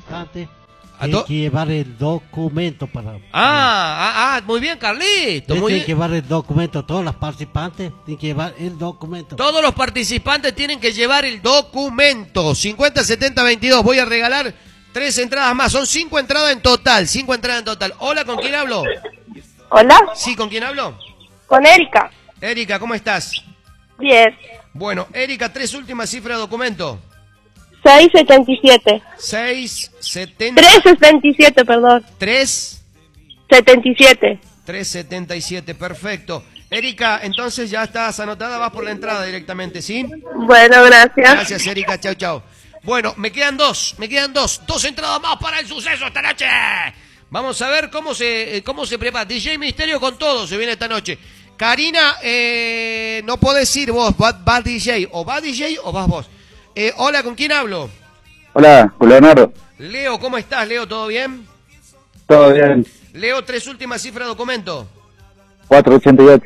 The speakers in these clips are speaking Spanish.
participantes tienen que llevar el documento para... Muy bien, Carlito. Muy tienen bien. que llevar el documento, todos los participantes tienen que llevar el documento. Todos los participantes tienen que llevar el documento. 50, 70, 22. Voy a regalar 3 entradas más. Son 5 entradas en total. 5 entradas en total. Hola, ¿con quién hablo? Hola. Sí, ¿con quién hablo? Con Erika. Erika, ¿cómo estás? Bien. Bueno, Erika, 3 últimas cifras de documento. 677. 377, perdón. 377. 377, perfecto. Erika, entonces ya estás anotada, vas por la entrada directamente, ¿sí? Bueno, gracias. Gracias, Erika, chau, chau. Bueno, me quedan dos. 2 entradas más para el suceso esta noche. Vamos a ver cómo se prepara. DJ Misterio con todo se viene esta noche. Karina, no podés ir vos, va DJ. O va DJ o vas vos. Hola, ¿con quién hablo? Hola, con Leonardo. Leo, ¿cómo estás, Leo? ¿Todo bien? Todo bien. Leo, 3 últimas cifras de documento. 488.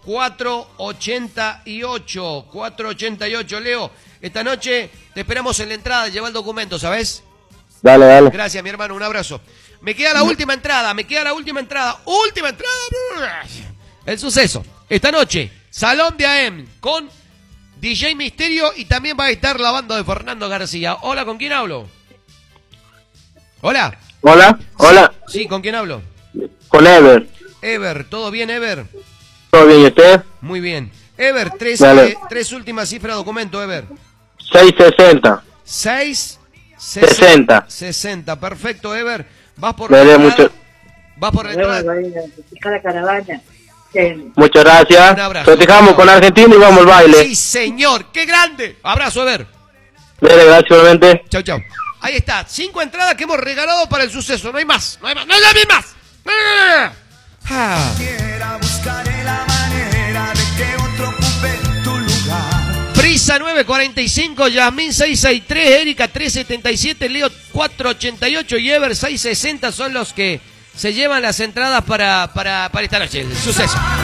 488. 488, Leo. Esta noche te esperamos en la entrada, lleva el documento, ¿sabes? Dale, dale. Gracias, mi hermano, un abrazo. Me queda la última entrada. ¡Última entrada! El suceso. Esta noche, Salón de AM con DJ Misterio y también va a estar la banda de Fernando García. Hola, ¿con quién hablo? Hola. Hola, hola. Sí, ¿con quién hablo? Con Ever. Ever, ¿todo bien, Ever? ¿Todo bien y usted? Muy bien. Ever, 3 últimas cifras de documento, Ever. 660. 660. 60, perfecto, Ever. Vas por la entrada. Vas por la entrada. La caravana. Muchas gracias. Un abrazo. Festejamos con Argentina y vamos al baile. Sí, señor. ¡Qué grande! Abrazo, Ever. Dale, gracias, igualmente. Chau, chau. Ahí está. 5 entradas que hemos regalado para el suceso. No hay más. No hay más. Buscaré la manera de que otro ocupe tu lugar. Prisa 945, Yasmín 663, Erika 377, Leo 488 y Ever 660 son los que se llevan las entradas para esta noche. El suceso.